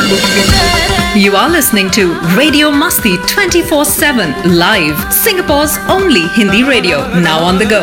You are listening to Radio Masti 24/7 live, Singapore's only Hindi radio. Now on the go.